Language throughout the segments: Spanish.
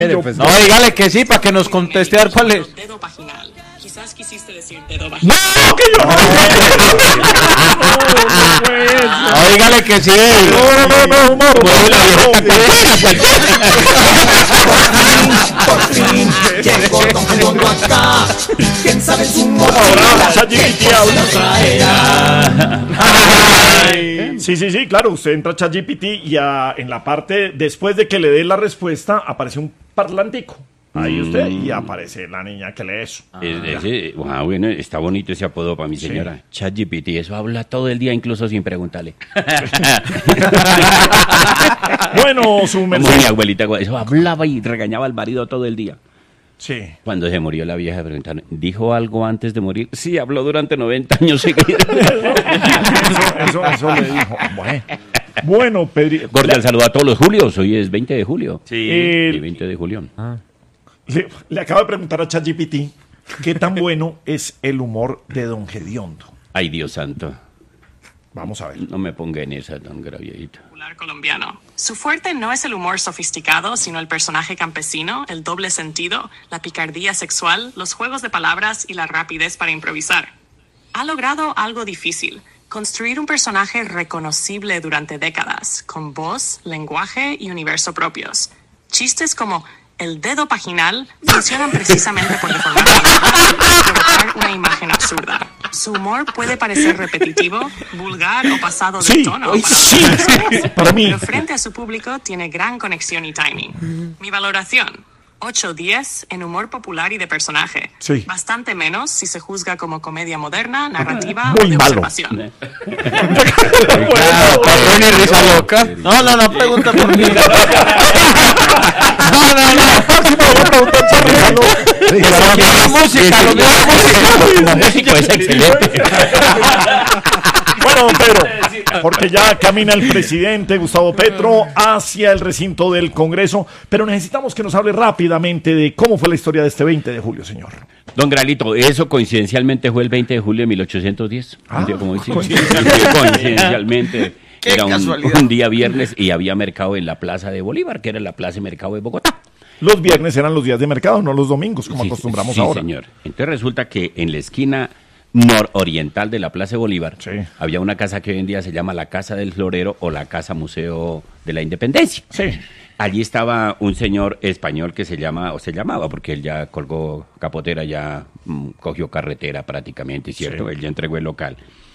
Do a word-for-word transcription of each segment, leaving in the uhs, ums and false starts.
Pues, no, dígale que sí, para que nos conteste a ver cuál es. Dedo vaginal. Quizás quisiste decir dedo vaginal. ¡No, que yo! No, no, dígale que sí. No, no, no, no. Llegó Don Redondo acá. ¿Quién sabe su mochila? Sí, sí, sí, claro. Usted entra a ChatGPT y a, en la parte, después de que le dé la respuesta, aparece un parlantico. Ahí usted, y aparece la niña que lee eso. Ah, ese, wow, bueno, está bonito ese apodo para mi señora. Sí. ChatGPT, eso habla todo el día, incluso sin preguntarle. Bueno, su merced. Mi abuelita, eso hablaba y regañaba al marido todo el día. Sí. Cuando se murió la vieja, preguntaron, ¿dijo algo antes de morir? Sí, habló durante noventa años seguidos. eso, eso, eso le dijo. Bueno. Bueno, Pedro. Cordial saludo a todos los Julios. Hoy es veinte de julio. Sí. El... sí veinte de julio. Ah. Le, le acabo de preguntar a ChatGPT qué tan bueno es el humor de Don Gediondo. Ay, Dios santo. Vamos a ver. No me ponga en esa, don Graviadito. Colombiano. Su fuerte no es el humor sofisticado, sino el personaje campesino, el doble sentido, la picardía sexual, los juegos de palabras y la rapidez para improvisar. Ha logrado algo difícil: construir un personaje reconocible durante décadas, con voz, lenguaje y universo propios. Chistes como el dedo paginal funcionan precisamente por deformar y provocar una imagen absurda. Su humor puede parecer repetitivo, vulgar o pasado de sí, tono para, sí, sí, para mí. Pero frente a su público tiene gran conexión y timing. Mi valoración: ocho diez en humor popular y de personaje. Sí. Bastante menos si se juzga como comedia moderna, narrativa Muy o de malo. observación. ¿Risa loca? No, no, no, pregunta por mí. No, no, no. La música, lo mismo música. Músico es excelente. Bueno, don Pedro, porque ya camina el presidente Gustavo Petro hacia el recinto del Congreso, pero necesitamos que nos hable rápidamente de cómo fue la historia de este veinte de julio, señor. Don Gralito, eso coincidencialmente fue el veinte de julio de mil ochocientos diez. Ah, un día, como dice, coincidencialmente. coincidencialmente. Qué Era un, casualidad. un día viernes y había mercado en la Plaza de Bolívar, que era la Plaza de Mercado de Bogotá. Los viernes eran los días de mercado, no los domingos, como Sí, acostumbramos sí, ahora. señor. Entonces resulta que en la esquina nororiental de la Plaza de Bolívar Sí. había una casa que hoy en día se llama la Casa del Florero o la Casa Museo de la Independencia. Sí. Allí estaba un señor español que se llama, o se llamaba, porque él ya colgó capotera, ya mm, cogió carretera prácticamente, ¿cierto? Sí. Él ya entregó el local.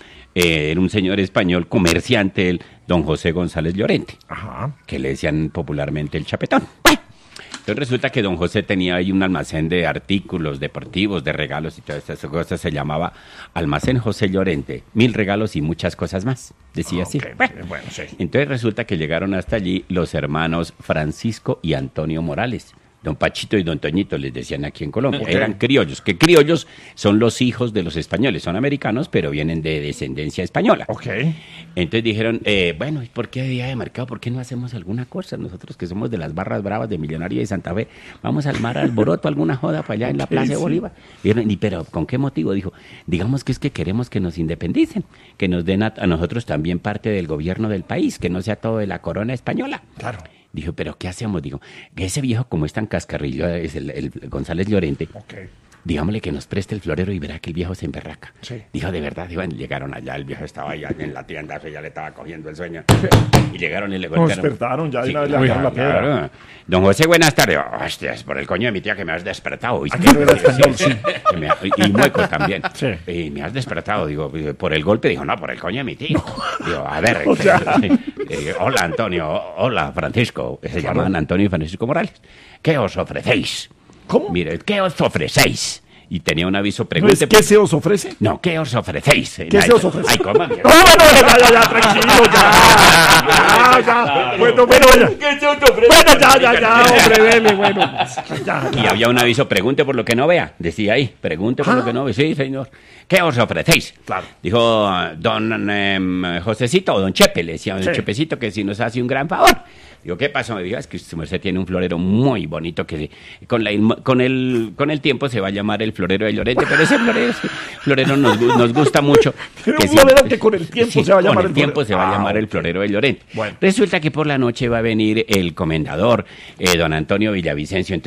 Eh, era un señor español comerciante, el don José González Llorente, Ajá. que le decían popularmente el Chapetón. Bueno, entonces resulta que don José tenía ahí un almacén de artículos deportivos, de regalos y todas esas cosas. Se llamaba Almacén José Llorente. Mil regalos y muchas cosas más. Decía así. Okay, Bueno, bueno, sí. entonces resulta que llegaron hasta allí los hermanos Francisco y Antonio Morales. Don Pachito y don Toñito les decían aquí en Colombia. Okay. Eran criollos, que criollos son los hijos de los españoles. Son americanos, pero vienen de descendencia española. Ok. Entonces dijeron, eh, bueno, ¿y por qué día de mercado? ¿Por qué no hacemos alguna cosa? Nosotros que somos de las barras bravas de Millonario de Santa Fe, vamos a armar alboroto, alguna joda para allá en la Ok, Plaza de sí. Bolívar. Dijeron, ¿y pero con qué motivo? Dijo, digamos que es que queremos que nos independicen, que nos den a, a nosotros también parte del gobierno del país, que no sea todo de la corona española. Claro. Dijo, ¿pero qué hacemos? Digo, que ese viejo como es tan cascarrillo, es el, el González Llorente, Ok. digámosle que nos preste el florero y verá que el viejo se emberraca. Sí. Dijo, de verdad, dijo, llegaron allá, el viejo estaba allá en la tienda, ya le estaba cogiendo el sueño. Y llegaron y le Nos golpearon. despertaron ya y Sí, le claro, agarraron la piedra. claro. Don José, buenas tardes. Hostia, es por el coño de mi tía que me has despertado. ¿Viste? Aquí no era español, Sí, sí. Y me- Y mueco también. Sí. Y me has despertado, digo, por el golpe, dijo, no, por el coño de mi tío. Digo, a ver, O sea. eh, hola Antonio, hola Francisco. Se Claro. llamaban Antonio y Francisco Morales. ¿Qué os ofrecéis? ¿Cómo? Mire, ¿qué os ofrecéis? Y tenía un aviso, ¿No pregunte. es qué se os ofrece? No, ¿qué os ofrecéis? ¿Qué se os ofrece? Ay, ¿cómo? No, no, no, ya, ya, ya, tranquilo, ya. Ya, ya. Bueno, bueno, ya. Bueno, ya, ya, ya, hombre, dele, bueno. Ya, Y ya. había un aviso, pregunte por lo que no vea. Decía ahí, pregunte por Ah. lo que no vea. Sí, señor. ¿Qué os ofrecéis? Claro. Dijo don em, Josecito o don Chepe, le decía don Sí. Chepecito que si nos hace un gran favor. Digo, ¿qué pasó? Me dijo, es que su merced tiene un florero muy bonito que con, la, con, el, con el tiempo se va a llamar el florero de Llorente, pero ese florero, ese florero nos, nos gusta mucho. Tiene que un sí, florero que con el tiempo sí, se va a llamar con el el tiempo florero. se va a Ah, llamar el ok. florero de Llorente. Bueno. Resulta que por la noche va a venir el comendador, eh, don Antonio Villavicencio.